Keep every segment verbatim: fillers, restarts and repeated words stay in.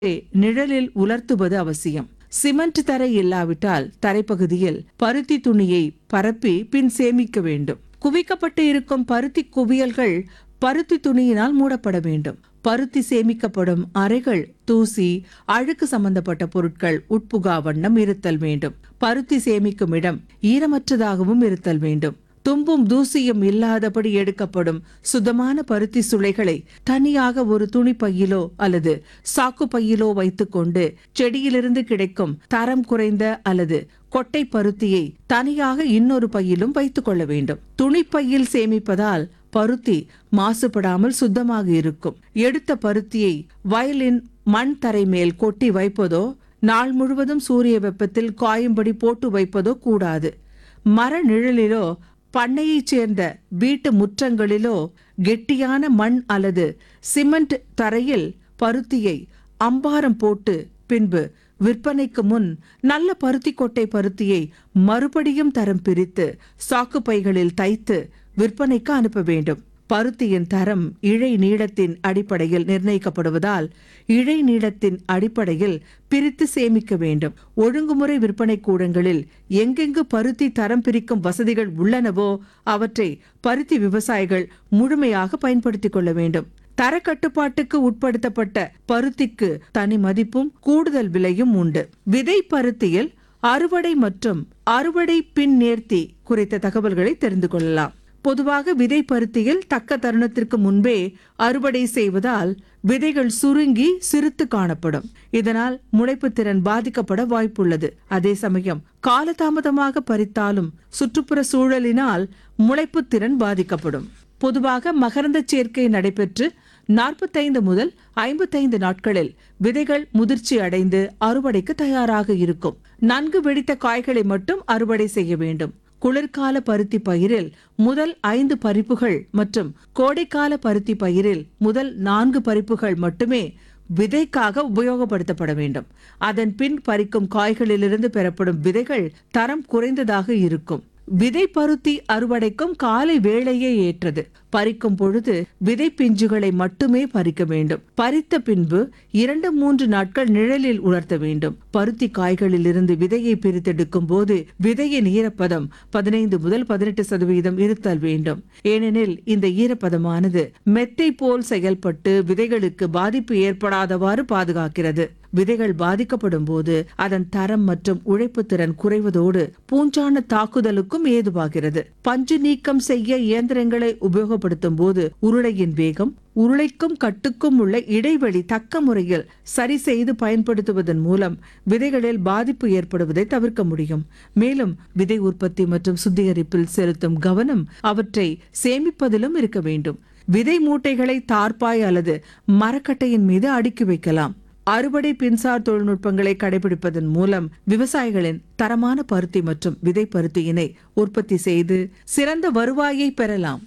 நிழலில் உலர்த்துவது அவசியம். சிமெண்ட் தரை இல்லாவிட்டால் தரைப்பகுதியில் பருத்தி துணியை பரப்பி பின் சேமிக்க வேண்டும். குவிக்கப்பட்டு இருக்கும் பருத்தி குவியல்கள் பருத்தி துணியினால் மூடப்பட வேண்டும். பருத்தி சேமிக்கப்படும் அறைகள் தூசி, அழுக்கு சம்பந்தப்பட்ட பொருட்கள் உட்புகா வண்ணம் இருத்தல் வேண்டும். பருத்தி சேமிக்கும் இடம் ஈரமற்றதாகவும் இருத்தல் வேண்டும். தும்பும் தூசியும் இல்லாதபடி எடுக்கப்படும் சுத்தமான பருத்தி சுளைகளை தனியாக ஒரு துணி பையிலோ அல்லது சாக்கு பையிலோ வைத்துக்கொண்டு செடியிலிருந்து கிடைக்கும் தரம் குறைந்த அல்லது கொட்டை பருத்தியை தனியாக இன்னொரு பையிலும் வைத்துக் கொள்ள வேண்டும். துணிப்பையில் சேமிப்பதால் பருத்தி மாசுபடாமல் சுத்தமாக இருக்கும். எடுத்த பருத்தியை வயலின் மண் தரை மேல் கொட்டி வைப்பதோ நாள் முழுவதும் சூரிய வெப்பத்தில் காயும்படி போட்டு வைப்பதோ கூடாது. மர நிழலிலோ பண்ணையைச் சேர்ந்த வீட்டு முற்றங்களிலோ கெட்டியான மண் அல்லது சிமெண்ட் தரையில் பருத்தியை அம்பாரம் போட்டு பின்பு விற்பனைக்கு முன் நல்ல பருத்தி கொட்டை பருத்தியை மறுபடியும் தரம் பிரித்து சாக்கு பைகளில் தைத்து விற்பனைக்கு அனுப்ப வேண்டும். பருத்தியின் தரம் இழை நீளத்தின் அடிப்படையில் நிர்ணயிக்கப்படுவதால் இழை நீளத்தின் அடிப்படையில் பிரித்து சேமிக்க வேண்டும். ஒழுங்குமுறை விற்பனை கூடங்களில் எங்கெங்கு பருத்தி தரம் பிரிக்கும் வசதிகள் உள்ளனவோ அவற்றை பருத்தி விவசாயிகள் முழுமையாக பயன்படுத்திக் கொள்ள வேண்டும். தர கட்டுப்பாட்டுக்கு உட்படுத்தப்பட்ட பருத்திக்கு தனி மதிப்பும் கூடுதல் விலையும் உண்டு. விதை பருத்தியில் அறுவடை மற்றும் அறுவடை பின் நேர்த்தி குறித்த தகவல்களை தெரிந்து கொள்ளலாம். பொதுவாக விதை பருத்தியில் தக்க தருணத்திற்கு முன்பே அறுவடை செய்வதால் விதைகள் சுருங்கி சிறுத்து காணப்படும். இதனால் முளைப்பு திறன் பாதிக்கப்பட வாய்ப்புள்ளது. அதே சமயம் காலதாமதமாக பறித்தாலும் சுற்றுப்புற சூழலினால் முளைப்பு திறன் பாதிக்கப்படும். பொதுவாக மகரந்த சேர்க்கை நடைபெற்று நாற்பத்தைந்து முதல் ஐம்பத்தைந்து நாட்களில் விதைகள் முதிர்ச்சி அடைந்து அறுவடைக்கு தயாராக இருக்கும். நன்கு வெடித்த காய்களை மட்டும் அறுவடை செய்ய வேண்டும். குளிர்கால பருத்தி பயிரில் முதல் ஐந்து பறிப்புகள் மற்றும் கோடைக்கால பருத்தி பயிரில் முதல் நான்கு பறிப்புகள் மட்டுமே விதைக்காக உபயோகப்படுத்தப்பட வேண்டும். அதன் பின் பறிக்கும் காய்களிலிருந்து பெறப்படும் விதைகள் தரம் குறைந்ததாக இருக்கும். விதை பருத்தி அறுவடைக்கும் காலை வேளையே ஏற்றது. பறிக்கும் பொழுது விதை பிஞ்சுகளை மட்டுமே பறிக்க வேண்டும். பறித்த பின்பு இரண்டு மூன்று நாட்கள் நிழலில் உலர்த்த வேண்டும். பருத்தி காய்களில் இருந்து விதையை பிரித்தெடுக்கும் போது விதையின் ஈரப்பதம் பதினைந்து முதல் பதினெட்டு சதவீதம் இருத்தல் வேண்டும். ஏனெனில் இந்த ஈரப்பதமானது மெத்தை போல் செயல்பட்டு விதைகளுக்கு பாதிப்பு ஏற்படாதவாறு பாதுகாக்கிறது. விதைகள் பாதிக்கப்படும் போது அதன் தரம் மற்றும் உழைப்பு திறன் குறைவதோடு பூஞ்சான தாக்குதலுக்கும் ஏதுவாகிறது. பஞ்சு நீக்கம் செய்ய இயந்திரங்களை உபயோகப்படுத்தும் போது உருளையின் வேகம், உருளைக்கும் கட்டுக்கும் உள்ள இடைவெளி தக்க முறையில் சரி செய்து பயன்படுத்துவதன் மூலம் விதைகளில் பாதிப்பு ஏற்படுவதை தவிர்க்க முடியும். மேலும் விதை உற்பத்தி மற்றும் சுத்திகரிப்பில் செலுத்தும் கவனம் அவற்றை சேமிப்பதிலும் இருக்க வேண்டும். விதை மூட்டைகளை தார்பாய் அல்லது மரக்கட்டையின் மீது அடுக்கி வைக்கலாம். அறுவடை பின்சார் தொழில்நுட்பங்களை கடைபிடிப்பதன் மூலம் விவசாயிகளின் தரமான பருத்தி மற்றும் விதை பருத்தியினை உற்பத்தி செய்து சிறந்த வருவாயை பெறலாம்.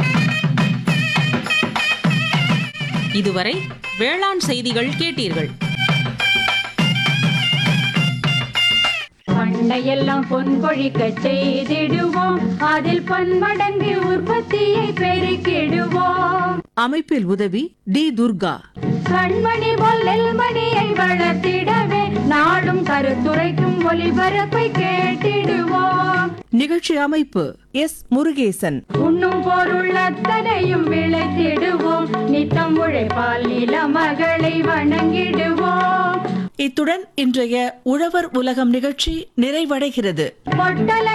இதுவரை வேளாண் செய்திகள் கேட்டீர்கள். பண்டையெல்லாம் பொன் கொழிக்க செய்திடுவோம், அதில் பன்மடங்கு உற்பத்தியை பெருக்கிடுவோம். அமைப்பில் உதவி டி துர்கா. கண்மணி போல் நெல்மணியை வளர்த்திடவே நாடும் கருத்துரைக்கும் ஒலிபரப்பை கேட்டிடுவோம். நிகழ்ச்சி அமைப்பு எஸ் முருகேசன். உண்ணும் பொருள் அத்தனையும் விளைத்திடுவோம், நித்தம் உழைப்பால் நில மகளை வணங்கிடுவோம். இத்துடன் இன்றைய உழவர் உலகம் நிகழ்ச்சி நிறைவடைகிறது.